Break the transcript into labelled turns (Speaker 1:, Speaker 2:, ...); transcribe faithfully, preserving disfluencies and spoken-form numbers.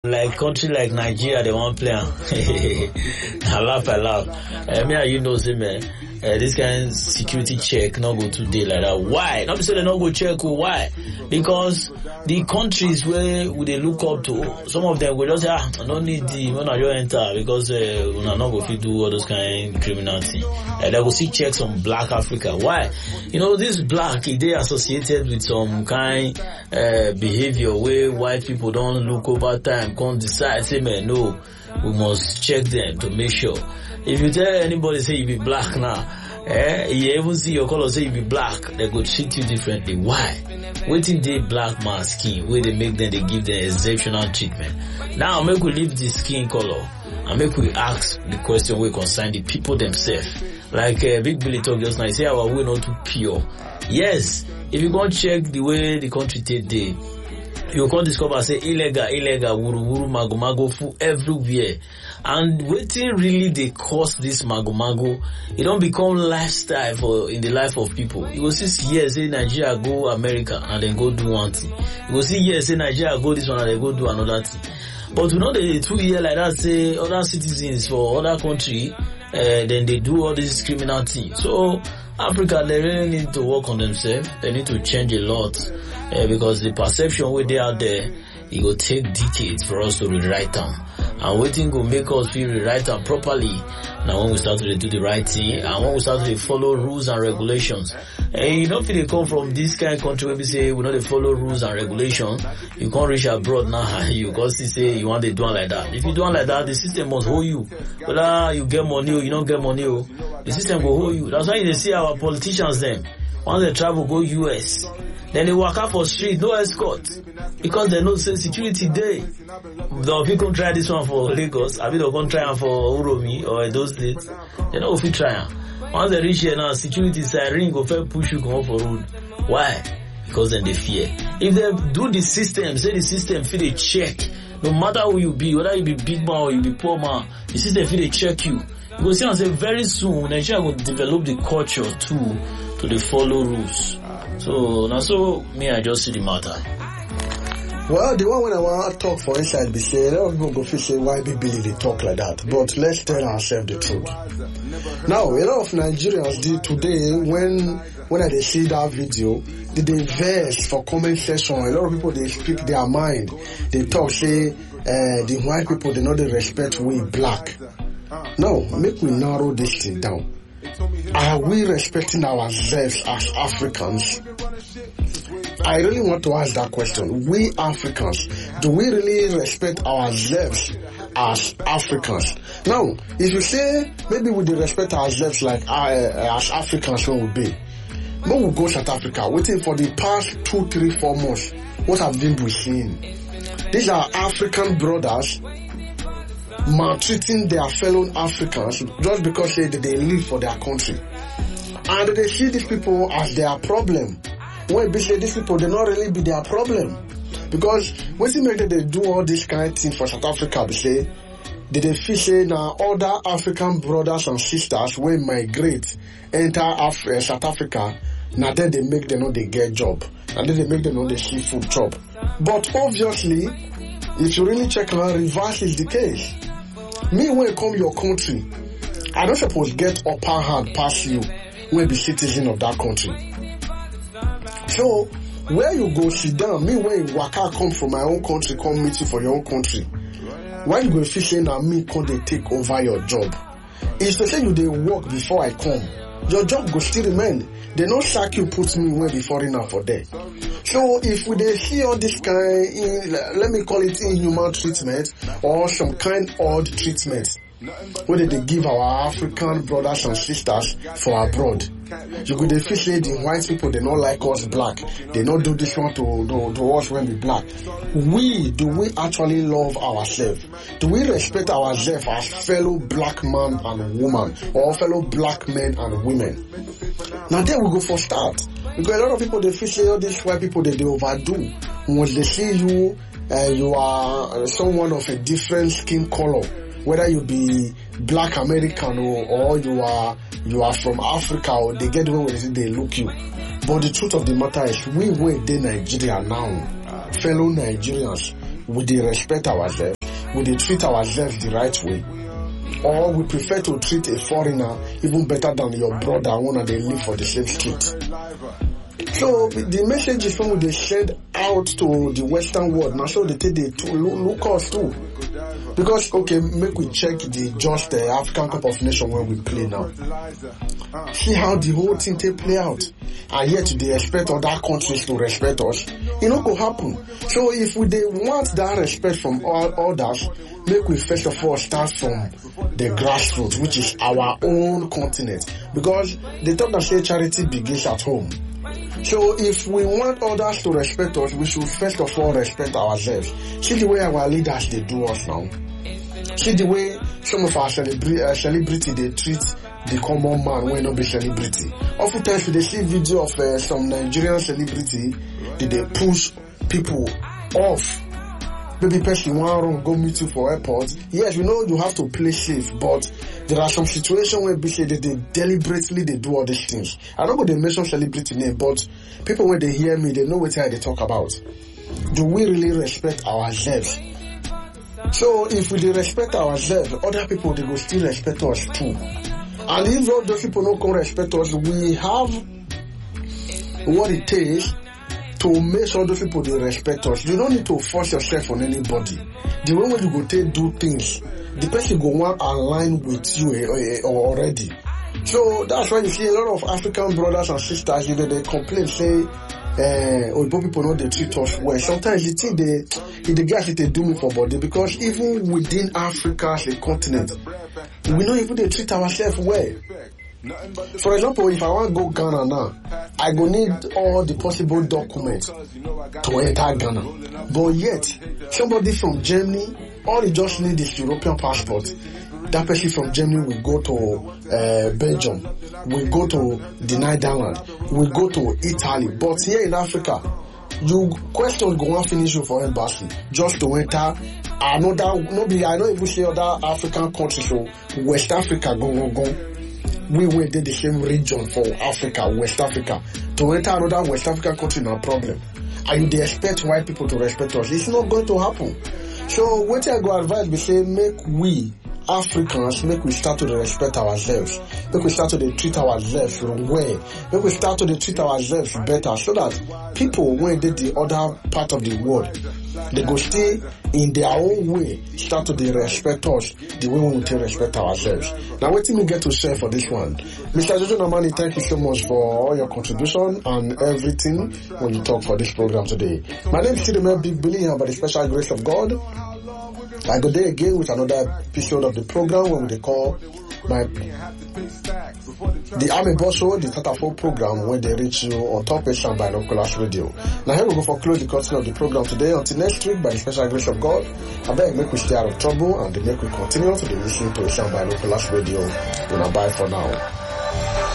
Speaker 1: Like country like Nigeria, they won't play. I laugh, I laugh. I mean, you know, see, man, uh, this kind of security check not go today like that. Why? Not say they not go check. Why? Because the countries where would they look up to, some of them will just say, ah, I don't need the when I enter because uh, we not go fit do all those kind of criminality. Uh, they will see checks on Black Africa. Why? You know, this black, they associated with some kind uh, behavior where white people don't look over time, can't decide, say, man, no, we must check them to make sure. If you tell anybody, say you be black now, eh, you even see your color, say you be black, they go treat you differently. Why? Waiting they black man skin, where they make them, they give them exceptional treatment. Now, make we leave the skin color, and make we ask the question we concern the people themselves. Like uh, Big Billy talk just now, he say our way not too pure. Yes, if you go check the way the country take day, you can't discover say illegal, illegal, wuru wuru, mago mago, full everywhere. And waiting really they cause this mago mago, it don't become lifestyle for in the life of people. You will see yes, say Nigeria go America and then go do one thing. You will see yes, say Nigeria go this one and then go do another thing. But we know the two year like that say other citizens for other country, uh, then they do all this criminal thing. So Africa, they really need to work on themselves. They need to change a lot uh, because the perception where they are there, it will take decades for us to rewrite them. And waiting will make us feel rewrite them properly. Now when we start to do the right thing, and when we start to follow rules and regulations, and you don't feel they come from this kind of country where we say we know they follow rules and regulations, you can't reach abroad now, you can't say you want to do it like that. If you do it like that, the system must hold you. Whether you get money or you don't get money, the system will hold you. That's why you see our politicians then, once they travel go U S, then they walk out for street, no escort. Because they know say security day. The people try this one for Lagos, I mean they're going to try for Uromi or those states. They know if you try. Once they reach here now, security siren go first push you come for road. Why? Because then they fear. If they do the system, say the system feel they check. No matter who you be, whether you be big man or you be poor man, the system feel they check you. You will see and say very soon Nigeria will develop the culture too to the follow rules. So now so me I just see the matter.
Speaker 2: Well, the one when I want to talk for inside be say, a lot of people go feel say why Big Billy they talk like that. But let's tell ourselves the truth. Now, a lot of Nigerians did today when when they see that video, they, they verse for comment section. A lot of people they speak their mind. They talk say uh, the white people they know they respect we black. Now, make we narrow this thing down. Are we respecting ourselves as Africans? I really want to ask that question. We Africans, do we really respect ourselves as Africans? Now, if you say maybe we do respect ourselves like uh, as Africans when we be, when we go South Africa, waiting for the past two, three, four months, what have been we seeing? These are African brothers maltreating their fellow Africans just because they, they live for their country. And they see these people as their problem. When they say these people, they not really be their problem. Because when they make that they do all this kind of thing for South Africa, they say, they, they feel say now other African brothers and sisters will migrate, enter Af- uh, South Africa, now then they make them know they get job. And then they make them know they see food job. But obviously, if you really check now, reverse is the case. Me, when I come your country, I don't suppose get upper hand past you when be citizen of that country. So, where you go sit down, me when Waka come from my own country, come meet you for your own country. Why you go fishing and me come they take over your job? If they say you they work before I come, your job go still remain. They no sack you put me where be foreigner for there. So if we they see all this kind, in, let me call it inhuman treatment or some kind odd treatment, whether they give our African brothers and sisters for abroad. You could they feel say the white people they not like us black. They not do this one to, to, to us when we black. We do we actually love ourselves? Do we respect ourselves as fellow black man and woman or fellow black men and women? Now there we go for start. Because a lot of people they feel say all these white people they, they overdo. Once they see you, uh, you are someone of a different skin color. Whether you be black American or, or you are you are from Africa or they get the way they, they look you. But the truth of the matter is we wait in Nigeria now, fellow Nigerians, we they respect ourselves. we dey treat ourselves the right way, or we prefer to treat a foreigner even better than your brother one and they live for the same street. So the message is when they shed out to the Western world. Now so they take the to look us too. Because okay, make we check the just the African Cup of Nations when we play now. See how the whole thing take play out. And yet they expect other countries to respect us. It not go happen. So if we they want that respect from all others, make we first of all start from the grassroots, which is our own continent. Because they thought that say charity begins at home. So if we want others to respect us, we should first of all respect ourselves. See the way our leaders they do us now. See the way some of our celebra- uh, celebrity they treat the common man when not be celebrity. Oftentimes they see video of uh, some Nigerian celebrity that they push people off. Maybe person one wrong go meet you for airport. Yes, we know you have to play safe, but there are some situations where they, they deliberately they do all these things. I don't go to mention celebrity name, but people when they hear me, they know what they talk about. Do we really respect ourselves? So if we respect ourselves, other people they will still respect us too. And if all those people don't come respect us, we have what it takes to make sure those people they respect us. You don't need to force yourself on anybody. The way when you go take do things, the person go want align with you eh, eh, already. So that's why you see a lot of African brothers and sisters, if they complain, say, uh, or people know they treat us well. Sometimes you think they, the guys they do me for body, because even within Africa as a continent, we know even they treat ourselves well. For example, if I want to go Ghana now, I go need all the possible documents to enter Ghana. But yet, somebody from Germany, all he just need is European passport. That person from Germany will go to uh, Belgium, will go to the Netherlands, will go to Italy. But here in Africa, you question go and finish you for embassy just to enter another. Nobody, I don't even say other African countries. So West Africa, go go go. We went in the same region for Africa, West Africa. To enter another West African country, no problem. And they expect white people to respect us. It's not going to happen. So what I go advise, we say, make we Africans, make we start to respect ourselves. Make we start to treat ourselves well. Make we start to treat ourselves better, so that people, when they the other part of the world, they go stay in their own way, start to they respect us the way we take respect ourselves. Now, what do we get to say for this one? Mister Jojo Namani, thank you so much for all your contribution and everything when you talk for this program today. My name is Sidemel Big Billy, and by the special grace of God, I go there again with another episode of the program when they call my the Army Boss Show, the Tatafo program, when they reach you on Top Asian Binoculars Radio. Now here we go for close the curtain of the program today. Until next week, by the special grace of God, I beg make we stay out of trouble and make we continue to be listening to Asian Binoculars Radio. We'll bye for now.